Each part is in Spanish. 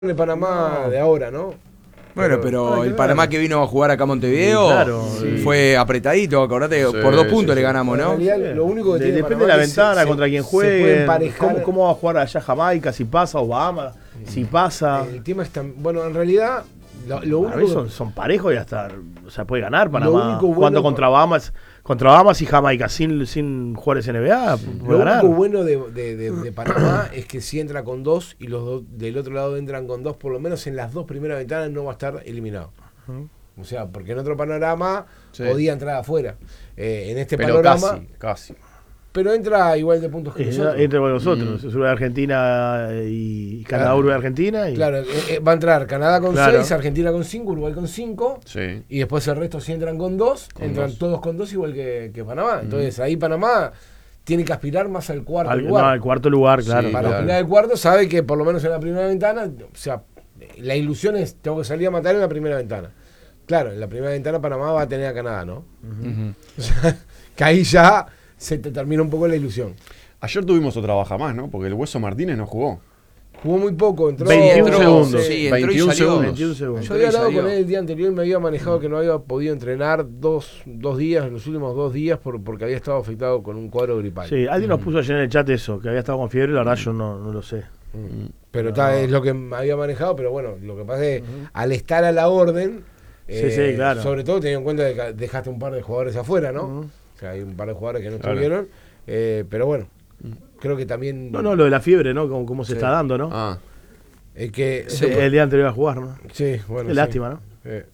de Panamá de ahora, ¿no? Bueno, pero el Panamá que vino a jugar acá a Montevideo fue apretadito, acordate, por 2 puntos le ganamos, ¿no? En realidad, lo único que tiene depende de la ventana, contra quien juegue, cómo va a jugar allá Jamaica, si pasa, o Bahamas, si pasa. El tema es tan... Bueno, en realidad, lo único... Son parejos y hasta, o sea, puede ganar Panamá. Jugando contra Bahamas y Jamaica sin jugadores NBA, puede ganar. Lo único bueno de Panamá es que si entra con 2 y los dos del otro lado entran con 2, por lo menos en las 2 primeras ventanas no va a estar eliminado. O sea, porque en otro panorama podía entrar afuera. En este panorama... Casi. Pero entra igual de puntos que nosotros. Entra con nosotros. Es Argentina y Canadá, Uruguay, Argentina. Claro, va a entrar Canadá con 6, Argentina con 5, Uruguay con 5. Sí. Y después el resto si entran con 2, entran todos con 2 igual que Panamá. Entonces ahí Panamá tiene que aspirar más al cuarto lugar. No, al cuarto lugar, claro. Sí, para aspirar al cuarto sabe que por lo menos en la primera ventana, o sea, la ilusión es, tengo que salir a matar en la primera ventana. Claro, en la primera ventana Panamá va a tener a Canadá, ¿no? O sea, que ahí ya se te termina un poco la ilusión. Ayer tuvimos otra baja más, ¿no? Porque el Hueso Martínez no jugó. Jugó muy poco, entró 21 segundos. Sí, 21 segundos. Yo había hablado con él el día anterior y me había manejado que no había podido entrenar dos días, en los últimos 2 días, porque había estado afectado con un cuadro gripal. Sí, alguien nos puso ayer en el chat eso, que había estado con fiebre, la verdad yo no lo sé. Pero es lo que me había manejado, pero bueno, lo que pasa es que al estar a la orden, sí, claro. sobre todo teniendo en cuenta que dejaste un par de jugadores afuera, ¿no? O sea, hay un par de jugadores que no estuvieron, pero bueno, creo que también... No, lo de la fiebre, ¿no? Cómo se está dando, ¿no? El día anterior a jugar, ¿no? Sí, bueno. Qué lástima, ¿no?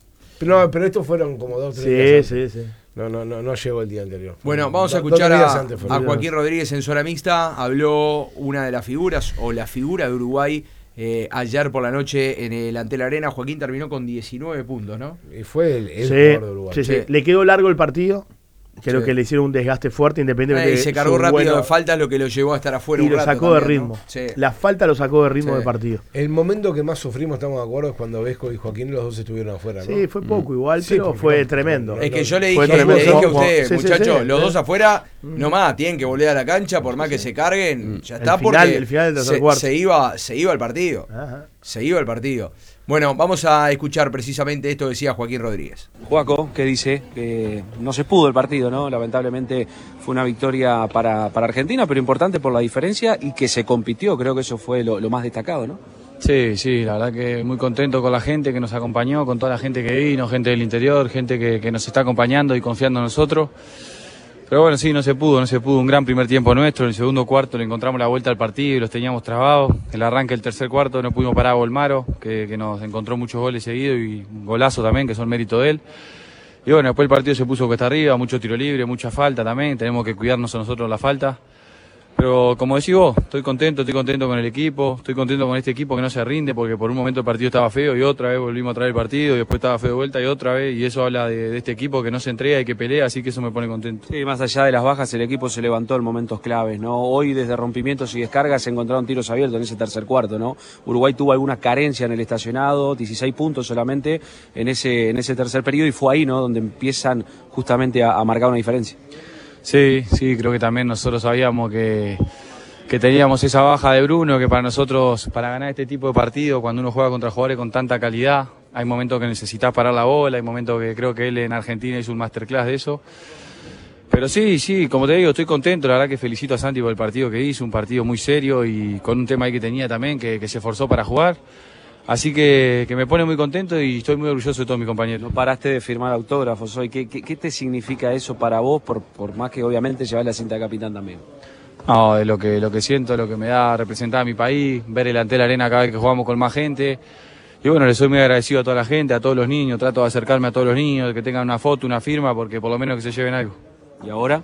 Pero estos fueron como 2 o 3 días. Sí. No llegó el día anterior. Bueno, vamos a escuchar a Joaquín Rodríguez en Zona Mixta. Habló una de las figuras, o la figura de Uruguay, ayer por la noche en el Antel Arena. Joaquín terminó con 19 puntos, ¿no? Y fue el jugador de Uruguay. Sí. Le quedó largo el partido. Creo que le hicieron un desgaste fuerte, independientemente y se cargó rápido de faltas, lo que lo llevó a estar afuera y un rato. Y lo sacó también, de ritmo. ¿no? Sí. La falta lo sacó de ritmo del partido. El momento que más sufrimos, estamos de acuerdo, es cuando Vesco y Joaquín los dos estuvieron afuera, ¿no? Sí, fue poco igual, pero fue tremendo. Es que yo le dije a usted, muchachos, los dos afuera, no más, tienen que volver a la cancha, por más que se carguen, ya está, porque el final del tercer cuarto. se iba el partido. Se iba el partido. Bueno, vamos a escuchar precisamente esto que decía Joaquín Rodríguez. Joaco, que dice que no se pudo el partido, ¿no? Lamentablemente fue una victoria para Argentina, pero importante por la diferencia y que se compitió, creo que eso fue lo más destacado, ¿no? Sí, la verdad que muy contento con la gente que nos acompañó, con toda la gente que vino, gente del interior, gente que nos está acompañando y confiando en nosotros. Pero bueno, sí, no se pudo, un gran primer tiempo nuestro, en el segundo cuarto le encontramos la vuelta al partido y los teníamos trabados, el arranque del tercer cuarto no pudimos parar a Bolmaro, que nos encontró muchos goles seguidos y un golazo también, que son mérito de él. Y bueno, después el partido se puso cuesta arriba, mucho tiro libre, mucha falta también, tenemos que cuidarnos a nosotros la falta. Pero como decís vos, estoy contento con el equipo, estoy contento con este equipo que no se rinde porque por un momento el partido estaba feo y otra vez volvimos a traer el partido y después estaba feo de vuelta y otra vez y eso habla de este equipo que no se entrega y que pelea, así que eso me pone contento. Sí, más allá de las bajas el equipo se levantó en momentos claves, ¿no? Hoy desde rompimientos y descargas se encontraron tiros abiertos en ese tercer cuarto, ¿no? Uruguay tuvo alguna carencia en el estacionado, 16 puntos solamente en ese tercer periodo y fue ahí, ¿no? Donde empiezan justamente a marcar una diferencia. Sí, creo que también nosotros sabíamos que teníamos esa baja de Bruno, que para nosotros, para ganar este tipo de partido, cuando uno juega contra jugadores con tanta calidad, hay momentos que necesitas parar la bola, hay momentos que creo que él en Argentina hizo un masterclass de eso. Pero sí, como te digo, estoy contento, la verdad que felicito a Santi por el partido que hizo, un partido muy serio y con un tema ahí que tenía también, que se esforzó para jugar. Así que me pone muy contento y estoy muy orgulloso de todos mis compañeros. No paraste de firmar autógrafos hoy. ¿Qué te significa eso para vos, por más que obviamente llevas la cinta de capitán también? No, de lo que siento, lo que me da representar a mi país, ver el Antel Arena cada vez que jugamos con más gente. Y bueno, le soy muy agradecido a toda la gente, a todos los niños, trato de acercarme a todos los niños, que tengan una foto, una firma, porque por lo menos que se lleven algo. ¿Y ahora?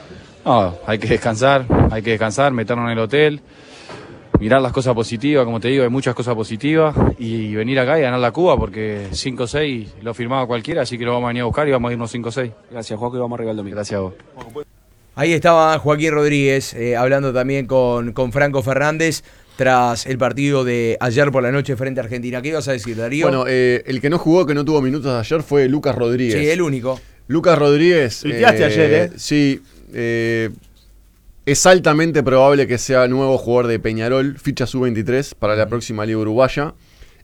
No, hay que descansar, meternos en el hotel, mirar las cosas positivas, como te digo, hay muchas cosas positivas, y venir acá y ganar la Cuba, porque 5-6 lo firmaba cualquiera, así que lo vamos a venir a buscar y vamos a irnos 5-6. Gracias, Joaquín, y vamos arriba el domingo. Gracias a vos. Ahí estaba Joaquín Rodríguez hablando también con Franco Fernández tras el partido de ayer por la noche frente a Argentina. ¿Qué ibas a decir, Darío? Bueno, el que no jugó, que no tuvo minutos ayer fue Lucas Rodríguez. Sí, el único. Lucas Rodríguez. Tuiteaste ayer, ¿eh? Sí. Es altamente probable que sea nuevo jugador de Peñarol, ficha sub-23 para la próxima Liga Uruguaya.